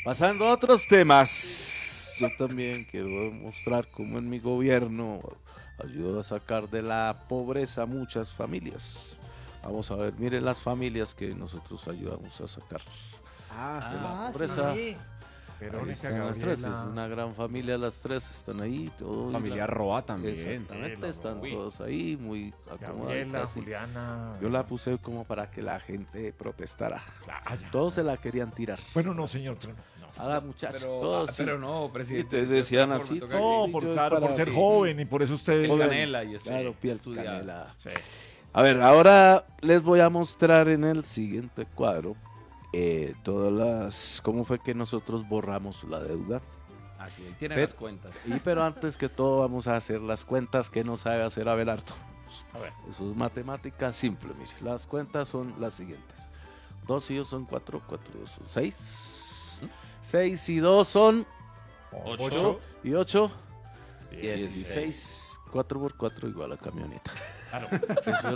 Pasando a otros temas, yo también quiero mostrar cómo en mi gobierno ayudo a sacar de la pobreza a muchas familias. Vamos a ver, miren las familias que nosotros ayudamos a sacar de la pobreza. sí. Ahí Verónica están las tres, es Gabriela. una gran familia, las tres están ahí. Todo Familia Roa también. Exactamente, están Uy. todos ahí, muy Gabriela, acomodaditas. Y Juliana. yo la puse como para que la gente protestara. Ah, ya. Todos se la querían tirar. Bueno, no, señor, pero no. A la muchacha, Pero, todos sí. pero no, Y presidente. te decían por favor, así, me toca No, Sí, por, yo claro, por para ser que- joven y por eso usted... Piel Joven. canela y eso. Claro, piel estudiar. canela. Sí. A ver, ahora les voy a mostrar en el siguiente cuadro todas las... ¿Cómo fue que nosotros borramos la deuda? Así, ahí tienen Pero- las cuentas. Pero antes que todo vamos a hacer las cuentas que no sabe hacer Abelardo. A ver. Eso es matemática simple, mire. Las cuentas son las siguientes. 2 y 2 son 4, 4 y 2 son 6. 6 y 2 son 8 y 8, 16. 4 por 4 igual a camioneta. Claro. Eso es